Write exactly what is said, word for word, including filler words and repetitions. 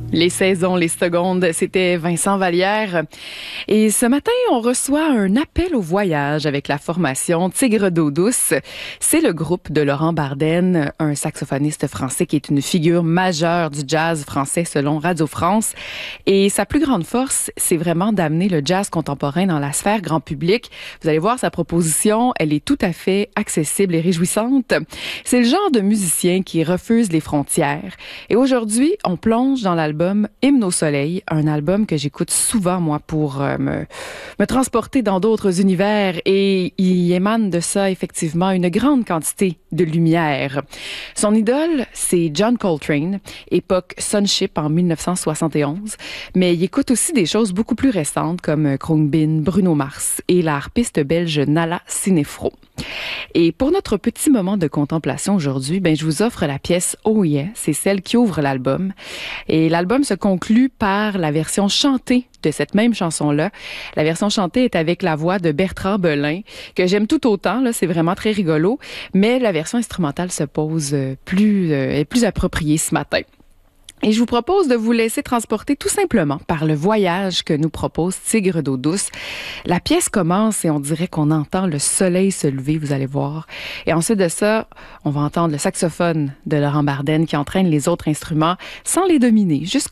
Les saisons, les secondes, c'était Vincent Vallière. Et ce matin, on reçoit un appel au voyage avec la formation Tigre d'eau douce. C'est le groupe de Laurent Bardenne, un saxophoniste français qui est une figure majeure du jazz français selon Radio France. Et sa plus grande force, c'est vraiment d'amener le jazz contemporain dans la sphère grand public. Vous allez voir, sa proposition, elle est tout à fait accessible et réjouissante. C'est le genre de musicien qui refuse les frontières. Et aujourd'hui, on plonge dans l'album Hymne au soleil, un album que j'écoute souvent, moi, pour euh, me, me transporter dans d'autres univers, et il émane de ça, effectivement, une grande quantité de lumière. Son idole, c'est John Coltrane, époque Sonship en dix-neuf cent soixante et onze, mais il écoute aussi des choses beaucoup plus récentes comme Khruangbin, Bruno Mars et la harpiste belge Nala Sinefro. Et pour notre petit moment de contemplation aujourd'hui, ben, je vous offre la pièce Oh Yeah, c'est celle qui ouvre l'album. Et l'album se conclut par la version chantée de cette même chanson-là. La version chantée est avec la voix de Bertrand Belin, que j'aime tout autant, là, c'est vraiment très rigolo, mais la version instrumentale se pose plus, euh, est plus appropriée ce matin. Et je vous propose de vous laisser transporter tout simplement par le voyage que nous propose Tigre d'eau douce. La pièce commence et on dirait qu'on entend le soleil se lever, vous allez voir. Et ensuite de ça, on va entendre le saxophone de Laurent Bardenne qui entraîne les autres instruments sans les dominer, juste